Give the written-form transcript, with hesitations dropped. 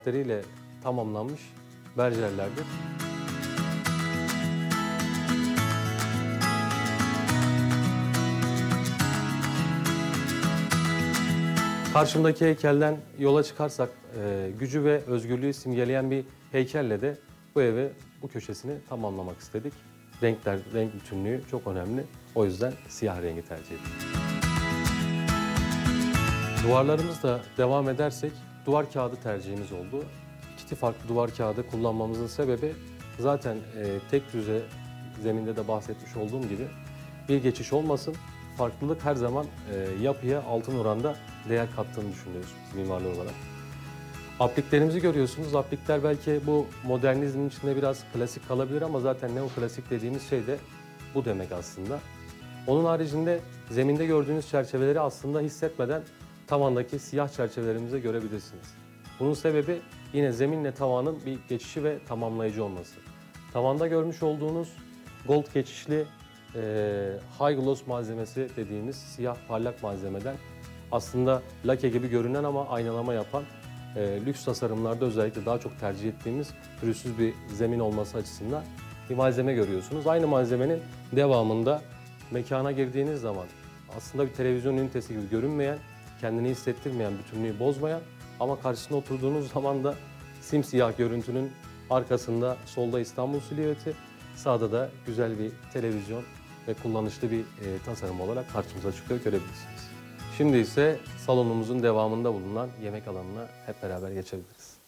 ile tamamlanmış berjerlerdir. Karşımdaki heykelden yola çıkarsak gücü ve özgürlüğü simgeleyen bir heykelle de bu evi, bu köşesini tamamlamak istedik. Renkler, renk bütünlüğü çok önemli. O yüzden siyah rengi tercih ettik. Duvarlarımızda devam edersek duvar kağıdı tercihimiz oldu. İki farklı duvar kağıdı kullanmamızın sebebi zaten tek düze zeminde de bahsetmiş olduğum gibi bir geçiş olmasın. Farklılık her zaman yapıya altın oranda değer kattığını düşünüyoruz mimarlar olarak. Apliklerimizi görüyorsunuz. Aplikler belki bu modernizmin içinde biraz klasik kalabilir ama zaten neoklasik dediğimiz şey de bu demek aslında. Onun haricinde zeminde gördüğünüz çerçeveleri aslında hissetmeden tavandaki siyah çerçevelerimize görebilirsiniz. Bunun sebebi yine zeminle tavanın bir geçişi ve tamamlayıcı olması. Tavanda görmüş olduğunuz gold geçişli high gloss malzemesi dediğimiz siyah parlak malzemeden aslında lake gibi görünen ama aynalama yapan lüks tasarımlarda özellikle daha çok tercih ettiğimiz pürüzsüz bir zemin olması açısından bir malzeme görüyorsunuz. Aynı malzemenin devamında mekana girdiğiniz zaman aslında bir televizyon ünitesi gibi görünmeyen, kendini hissettirmeyen, bütünlüğü bozmayan ama karşısına oturduğunuz zaman da simsiyah görüntünün arkasında solda İstanbul silüeti, sağda da güzel bir televizyon ve kullanışlı bir tasarım olarak karşımıza çıkıyor, görebilirsiniz. Şimdi ise salonumuzun devamında bulunan yemek alanına hep beraber geçebiliriz.